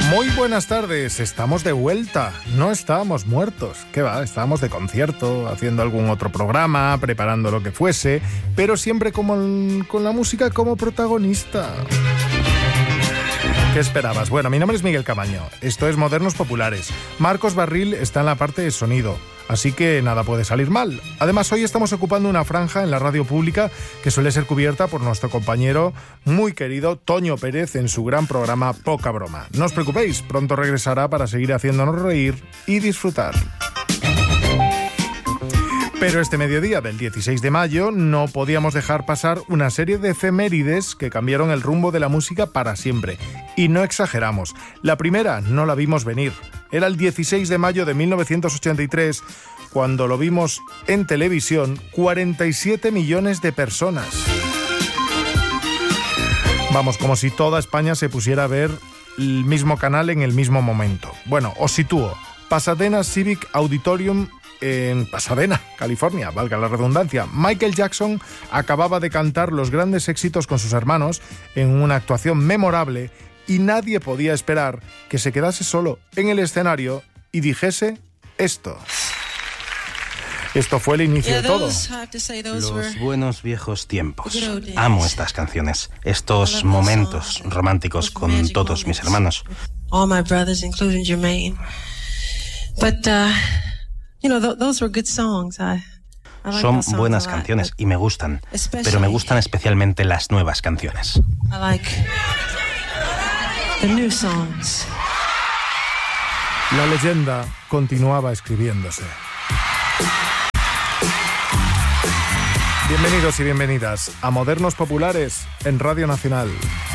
Muy buenas tardes, estamos de vuelta, no estábamos muertos, ¿qué va? Estábamos de concierto, haciendo algún otro programa, preparando lo que fuese, pero siempre con la música como protagonista. ¿Qué esperabas? Bueno, mi nombre es Miguel Camaño, esto es Modernos Populares. Marcos Barril está en la parte de sonido, así que nada puede salir mal. Además, hoy estamos ocupando una franja en la radio pública que suele ser cubierta por nuestro compañero muy querido Toño Pérez en su gran programa Poca Broma. No os preocupéis, pronto regresará para seguir haciéndonos reír y disfrutar. Pero este mediodía del 16 de mayo no podíamos dejar pasar una serie de efemérides que cambiaron el rumbo de la música para siempre. Y no exageramos. La primera no la vimos venir. Era el 16 de mayo de 1983, cuando lo vimos en televisión 47 millones de personas. Vamos, como si toda España se pusiera a ver el mismo canal en el mismo momento. Bueno, os sitúo. Pasadena Civic Auditorium en Pasadena, California, valga la redundancia. Michael Jackson acababa de cantar los grandes éxitos con sus hermanos en una actuación memorable y nadie podía esperar que se quedase solo en el escenario y dijese esto. Esto fue el inicio de todo. Los buenos viejos tiempos. Amo estas canciones, estos momentos románticos con todos mis hermanos. All my brothers, including Jermaine. But, those were good songs. Son buenas canciones y me gustan, pero me gustan especialmente las nuevas canciones. I like the new songs. La leyenda continuaba escribiéndose. Bienvenidos y bienvenidas a Modernos Populares en Radio Nacional.